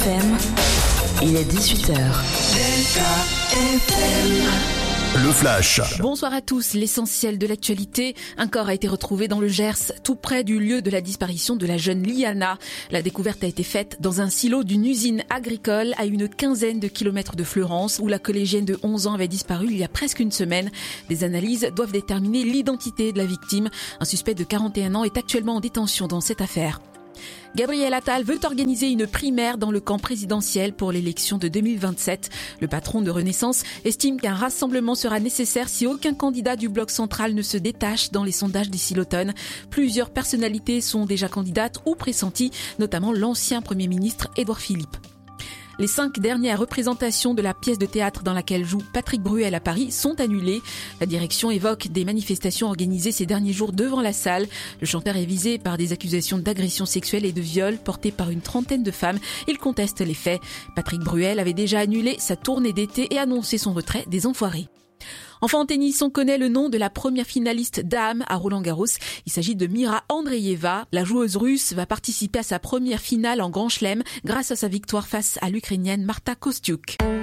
FM, il est 18h. Le Flash. Bonsoir à tous. L'essentiel de l'actualité. Un corps a été retrouvé dans le Gers, tout près du lieu de la disparition de la jeune Liana. La découverte a été faite dans un silo d'une usine agricole à une quinzaine de kilomètres de Fleurance, où la collégienne de 11 ans avait disparu il y a presque une semaine. Des analyses doivent déterminer l'identité de la victime. Un suspect de 41 ans est actuellement en détention dans cette affaire. Gabriel Attal veut organiser une primaire dans le camp présidentiel pour l'élection de 2027. Le patron de Renaissance estime qu'un rassemblement sera nécessaire si aucun candidat du bloc central ne se détache dans les sondages d'ici l'automne. Plusieurs personnalités sont déjà candidates ou pressenties, notamment l'ancien Premier ministre Édouard Philippe. Les 5 dernières représentations de la pièce de théâtre dans laquelle joue Patrick Bruel à Paris sont annulées. La direction évoque des manifestations organisées ces derniers jours devant la salle. Le chanteur est visé par des accusations d'agression sexuelle et de viol portées par une trentaine de femmes. Il conteste les faits. Patrick Bruel avait déjà annulé sa tournée d'été et annoncé son retrait des Enfoirés. Enfin en tennis, on connaît le nom de la première finaliste dames à Roland-Garros. Il s'agit de Mira Andreeva. La joueuse russe va participer à sa première finale en Grand Chelem grâce à sa victoire face à l'Ukrainienne Marta Kostyuk.